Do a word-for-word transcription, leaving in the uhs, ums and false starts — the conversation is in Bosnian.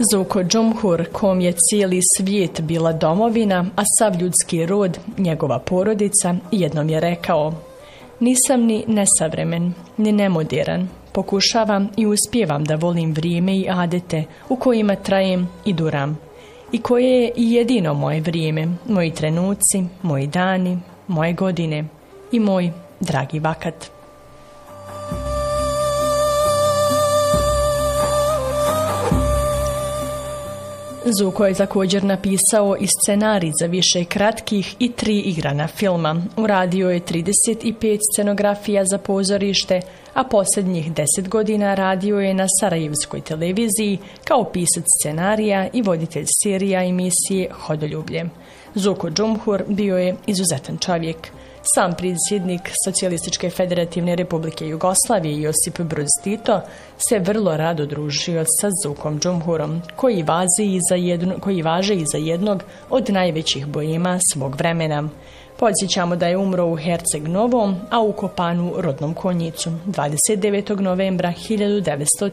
Zuko Džumhur, kom je cijeli svijet bila domovina, a sav ljudski rod, njegova porodica, jednom je rekao: nisam ni nesavremen, ni nemoderan. Pokušavam i uspijevam da volim vrijeme i adete u kojima trajem i duram. I koje je i jedino moje vrijeme, moji trenuci, moji dani, moje godine i moj dragi vakat. Zuko je također napisao i scenarij za više kratkih i tri igrana filma. Uradio je trideset pet scenografija za pozorište, a posljednjih deset godina radio je na sarajevskoj televiziji kao pisac scenarija i voditelj serija emisije Hodoljublje. Zuko Džumhur bio je izuzetan čovjek. Sam predsjednik Socijalističke federativne republike Jugoslavije Josip Broz Tito se vrlo rado družio sa Zukom Džumhurom, koji, iza jedno, koji važe iza jednog od najvećih boema svog vremena. Podsjećamo da je umro u Herceg Novom, a ukopan u rodnom Konjicu dvadeset devetog novembra hiljadu devetsto